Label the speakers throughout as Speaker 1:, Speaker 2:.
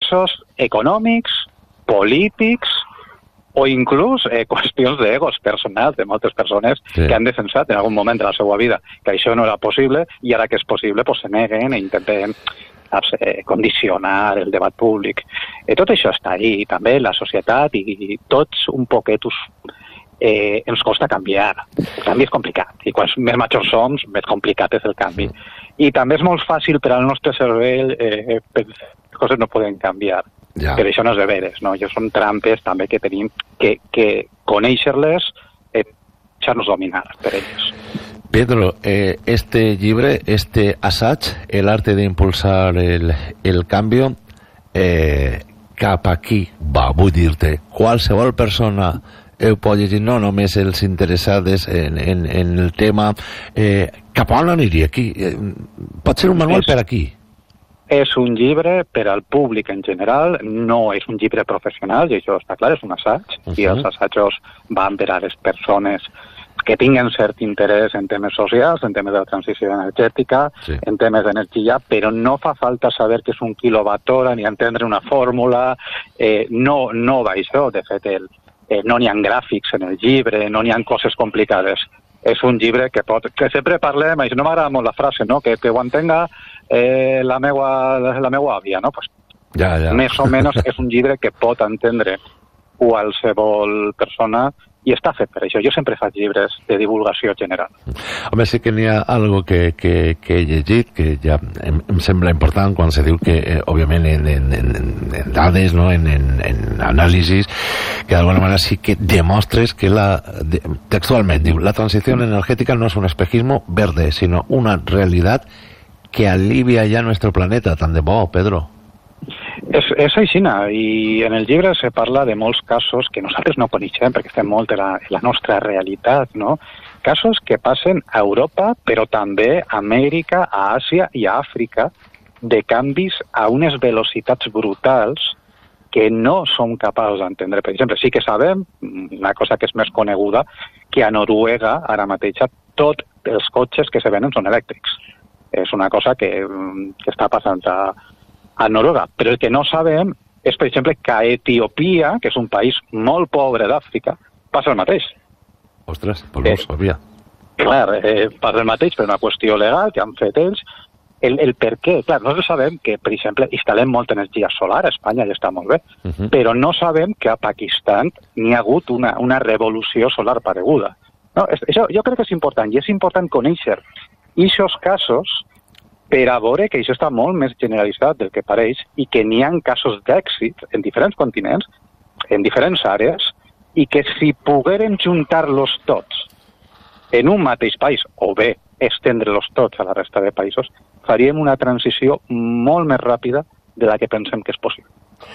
Speaker 1: interessos econòmics, polítics o inclús qüestions d'egos personals de moltes persones que han defensat en algun moment de la seva vida que això no era possible i ara que és possible pues, se neguen i intenten condicionar el debat públic. Tot això està ahí, també la societat i tots un poquet ens costa canviar. El canvi és complicat i quan més majors som, més complicat és el canvi. I també és molt fàcil per al nostre cervell pensar que les coses no poden canviar. Ja. Però això no és de veres, no? Això són trampes també que tenim que conèixer-les i deixar-nos dominar per elles.
Speaker 2: Pedro, este llibre, este assaig, el arte de impulsar el cambio, cap aquí va, vull dir-te, qualsevol persona pot llegir, no només els interessats en el tema, cap on aniria aquí? Pot ser un manual per aquí?
Speaker 1: És un llibre per al públic en general, no és un llibre professional, i això està clar, és un assaig, i els assajos van per a les persones que tinguen cert interès en temes socials, en temes de la transició energètica, en temes d'energia, però no fa falta saber què és un quilowatt-hora ni entendre una fórmula, no va això, de fet, no n'hi ha gràfics en el llibre, no n'hi ha coses complicades. És un llibre que sempre parlem, no m'agrada molt la frase, no? que ho entenga la meua àvia, no? Pues, més o menys és un llibre que pot entendre qualsevol persona i està fet per això. Jo sempre faig llibres de divulgació general.
Speaker 2: Home, sí que n'hi ha algo que he llegit, que ja em sembla important quan se diu que, òbviament, en dades, no? en anàlisis, que d'alguna manera sí que demostres que textualment diu, la transició energética no es un espejismo verde, sino una realidad que alivia ya nuestro planeta. Tant de bo, Pedro.
Speaker 1: És així, i en el llibre se parla de molts casos que nosaltres no coneixem perquè estem molt en la nostra realitat, no? Casos que passen a Europa, però també a Amèrica, a Àsia i a Àfrica, de canvis a unes velocitats brutals que no som capaços d'entendre. Per exemple, sí que sabem, una cosa que és més coneguda, que a Noruega, ara mateix, tots els cotxes que se venen són elèctrics. És una cosa que està passant a Noruega, però el que no sabem és, per exemple, que a Etiòpia, que és un país molt pobre d'Àfrica, passa el mateix.
Speaker 2: Ostres, pues no ho sabia.
Speaker 1: Clar, passa el mateix per una qüestió legal que han fet ells. El per què? Clar, nosaltres sabem que, per exemple, instal·lem molta energia solar a Espanya i està molt bé, però no sabem que a Pakistan n'hi ha hagut una revolució solar pareguda. No, això jo crec que és important, i és important conèixer aquests casos per a veure que això està molt més generalitzat del que pareix i que n'hi ha casos d'èxit en diferents continents, en diferents àrees, i que si poguérem juntar-los tots en un mateix país, o bé estendre-los tots a la resta de països, faríem una transició molt més ràpida de la que pensem que és possible.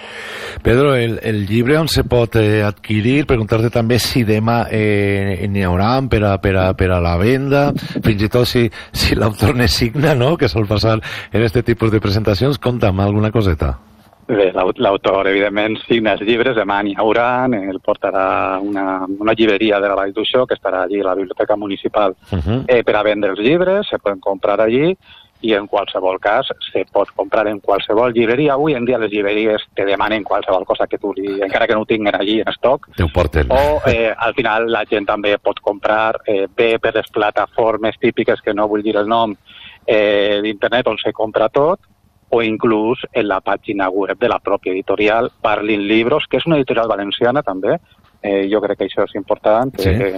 Speaker 2: Pedro, el llibre on se pot adquirir, preguntar-te també si demà n'hi haurà per a la venda, fins i tot si l'autor ne signa, no?, que sol passar en aquest tipus de presentacions. Conta'm alguna coseta.
Speaker 1: Bé, l'autor, evidentment, signa els llibres, demà n'hi haurà, el portarà una llibreria de la Vall d'Uixó, que estarà allí a la Biblioteca Municipal, per a vendre els llibres, se poden comprar allí, i en qualsevol cas se pot comprar en qualsevol llibreria. Avui en dia les llibreries te demanen qualsevol cosa que tu encara que no ho tinguin allí en estoc.
Speaker 2: Te ho porten.
Speaker 1: O al final la gent també pot comprar bé per les plataformes típiques, que no vull dir el nom, d'internet on se compra tot, o inclús en la pàgina web de la pròpia editorial Barlin Libros, que és una editorial valenciana també. Jo crec que això és important.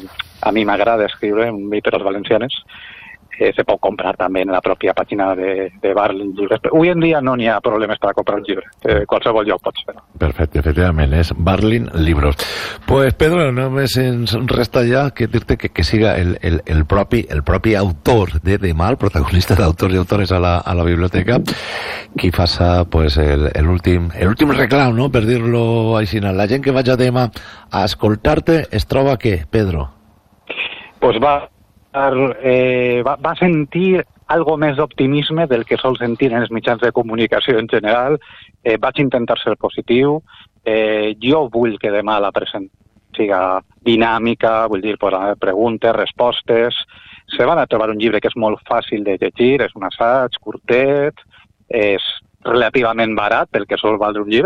Speaker 1: A mi m'agrada escriure en editores valencianes. Se pot comprar també en la pròpia pàgina de Barlin Llibres. Avui en dia no n'hi ha problemes per a comprar el llibre. Qualsevol lloc pots fer.
Speaker 2: Perfecte, efectivament, és Barlin Libros. Pues Pedro, només ens resta ja que dir-te que siga el propi autor de demà, el protagonista d'autors i autores a la biblioteca, qui faça pues, l'últim reclam, no?, per dir-lo així. La gent que vagi demà a escoltar-te es troba què, Pedro?
Speaker 1: Pues va sentir algo més d'optimisme del que sol sentir en els mitjans de comunicació en general. Vaig intentar ser positiu. Jo vull que demà la presentació siga dinàmica, vull dir, preguntes, respostes. Se van a trobar un llibre que és molt fàcil de llegir, és un assaig curtet, és relativament barat pel que sol valdre un llibre.